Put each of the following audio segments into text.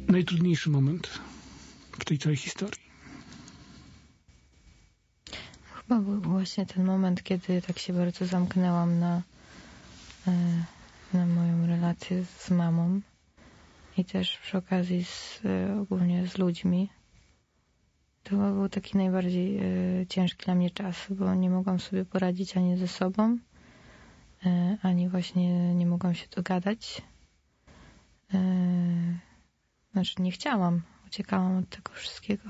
najtrudniejszy moment w tej całej historii? Chyba był właśnie ten moment, kiedy tak się bardzo zamknęłam na moją relację z mamą i też przy okazji ogólnie z ludźmi. To był taki najbardziej ciężki dla mnie czas, bo nie mogłam sobie poradzić ani ze sobą, ani właśnie nie mogłam się dogadać. Znaczy nie chciałam, uciekałam od tego wszystkiego.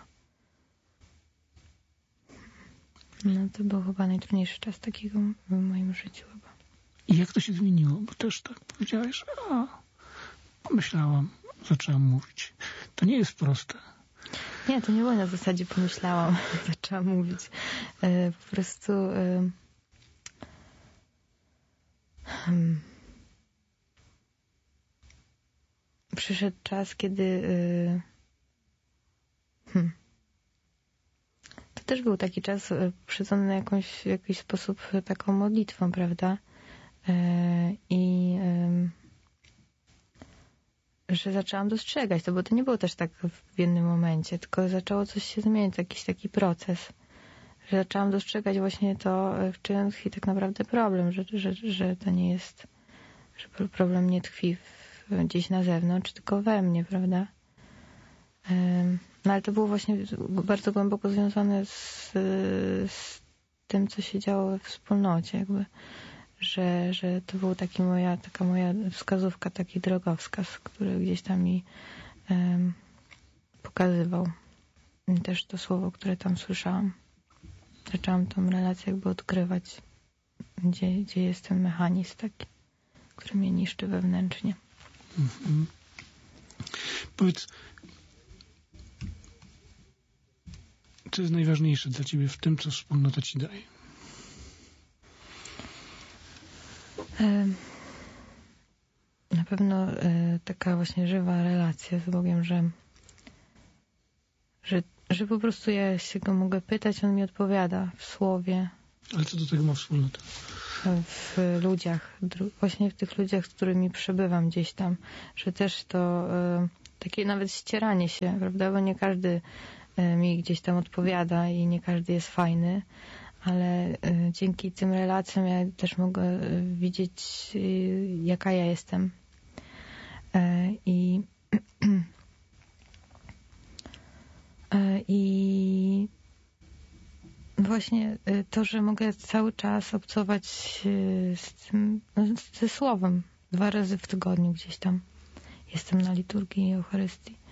No to był chyba najtrudniejszy czas takiego w moim życiu chyba. I jak to się zmieniło? Bo też tak powiedziałeś, pomyślałam, zaczęłam mówić. To nie jest proste. Nie, to nie było na zasadzie pomyślałam, zaczęłam mówić. Po prostu przyszedł czas, kiedy to też był taki czas poprzedzony na jakiś sposób taką modlitwą, prawda? I że zaczęłam dostrzegać to, bo to nie było też tak w jednym momencie, tylko zaczęło coś się zmieniać, jakiś taki proces, że zaczęłam dostrzegać właśnie to, w czym tkwi tak naprawdę problem, że to nie jest, że problem nie tkwi gdzieś na zewnątrz, tylko we mnie, prawda? No ale to było właśnie bardzo głęboko związane z tym, co się działo we wspólnocie, jakby, że to był taka moja wskazówka, taki drogowskaz, który gdzieś tam mi pokazywał. I też to słowo, które tam słyszałam. Zaczęłam tą relację jakby odkrywać, gdzie jest ten mechanizm taki, który mnie niszczy wewnętrznie. Mhm. Powiedz, co jest najważniejsze dla ciebie w tym, co wspólnota ci daje? Na pewno taka właśnie żywa relacja z Bogiem, że po prostu ja się go mogę pytać, on mi odpowiada w słowie. Ale co do tego ma wspólnota? W ludziach, właśnie w tych ludziach, z którymi przebywam gdzieś tam, że też to takie nawet ścieranie się, prawda, bo nie każdy mi gdzieś tam odpowiada i nie każdy jest fajny, ale dzięki tym relacjom ja też mogę widzieć, jaka ja jestem. I właśnie to, że mogę cały czas obcować ze słowem 2 razy w tygodniu gdzieś tam. Jestem na liturgii i Eucharystii.